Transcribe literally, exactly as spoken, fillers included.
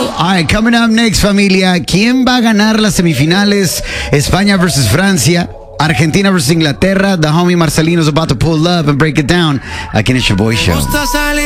All right, coming up next, familia. ¿Quién va a ganar las semifinales? España versus Francia. Argentina versus Inglaterra. The homie Marcelino's about to pull up and break it down. Aquí en el Shaboy Show.